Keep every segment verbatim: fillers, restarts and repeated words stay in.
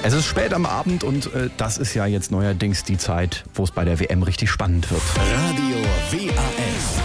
Es ist spät am Abend und äh, das ist ja jetzt neuerdings die Zeit, wo es bei der W M richtig spannend wird. Radio W A F,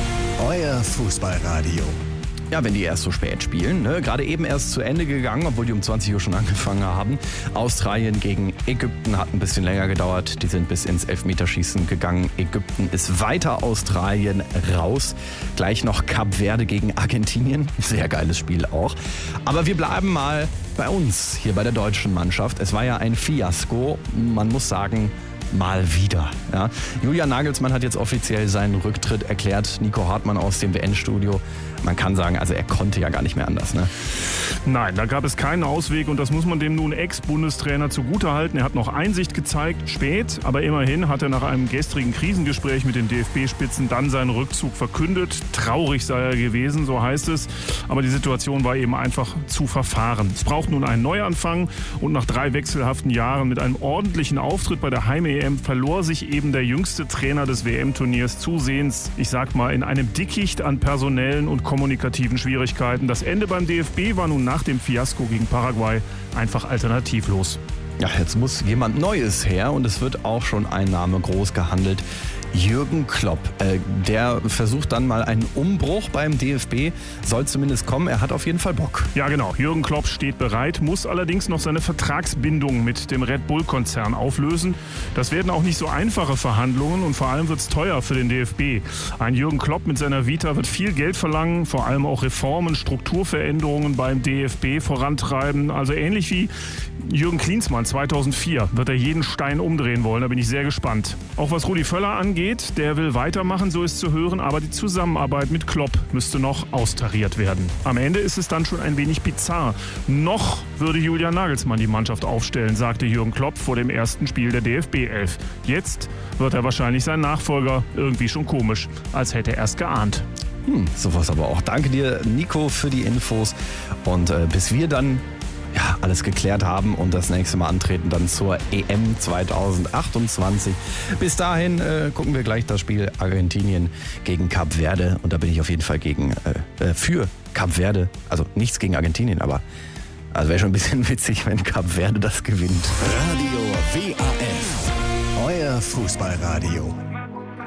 euer Fußballradio. Ja, wenn die erst so spät spielen, ne? Gerade eben erst zu Ende gegangen, obwohl die um zwanzig Uhr schon angefangen haben. Australien gegen Ägypten hat ein bisschen länger gedauert. Die sind bis ins Elfmeterschießen gegangen. Ägypten ist weiter, Australien raus. Gleich noch Kap Verde gegen Argentinien. Sehr geiles Spiel auch. Aber wir bleiben mal bei uns, hier bei der deutschen Mannschaft. Es war ja ein Fiasko. Man muss sagen, mal wieder. Ja. Julian Nagelsmann hat jetzt offiziell seinen Rücktritt erklärt. Nico Hartmann aus dem W N-Studio. Man kann sagen, also er konnte ja gar nicht mehr anders, ne? Nein, da gab es keinen Ausweg und das muss man dem nun Ex-Bundestrainer zugutehalten. Er hat noch Einsicht gezeigt, spät, aber immerhin hat er nach einem gestrigen Krisengespräch mit den D F B-Spitzen dann seinen Rückzug verkündet. Traurig sei er gewesen, so heißt es. Aber die Situation war eben einfach zu verfahren. Es braucht nun einen Neuanfang und nach drei wechselhaften Jahren mit einem ordentlichen Auftritt bei der Heim-E M verlor sich eben der jüngste Trainer des W M-Turniers zusehends, ich sag mal, in einem Dickicht an personellen und kommunikativen Schwierigkeiten. Das Ende beim D F B war nun nach dem Fiasko gegen Paraguay einfach alternativlos. Ja, jetzt muss jemand Neues her und es wird auch schon ein Name groß gehandelt. Jürgen Klopp, äh, der versucht dann mal einen Umbruch beim D F B, soll zumindest kommen, er hat auf jeden Fall Bock. Ja genau, Jürgen Klopp steht bereit, muss allerdings noch seine Vertragsbindung mit dem Red Bull-Konzern auflösen. Das werden auch nicht so einfache Verhandlungen und vor allem wird es teuer für den D F B. Ein Jürgen Klopp mit seiner Vita wird viel Geld verlangen, vor allem auch Reformen, Strukturveränderungen beim D F B vorantreiben. Also ähnlich wie Jürgen Klinsmann zweitausendvier wird er jeden Stein umdrehen wollen, da bin ich sehr gespannt. Auch was Rudi Völler angeht, der will weitermachen, so ist zu hören, aber die Zusammenarbeit mit Klopp müsste noch austariert werden. Am Ende ist es dann schon ein wenig bizarr. Noch würde Julian Nagelsmann die Mannschaft aufstellen, sagte Jürgen Klopp vor dem ersten Spiel der D F B elf. Jetzt wird er wahrscheinlich sein Nachfolger. Irgendwie schon komisch, als hätte er es geahnt. Hm, sowas aber auch. Danke dir, Nico, für die Infos. Und äh, bis wir dann ja, alles geklärt haben und das nächste Mal antreten dann zur E M zweitausendachtundzwanzig. Bis dahin äh, gucken wir gleich das Spiel Argentinien gegen Kap Verde und da bin ich auf jeden Fall gegen äh, für Kap Verde. Also nichts gegen Argentinien, aber also wäre schon ein bisschen witzig, wenn Kap Verde das gewinnt. Radio W A F, euer Fußballradio.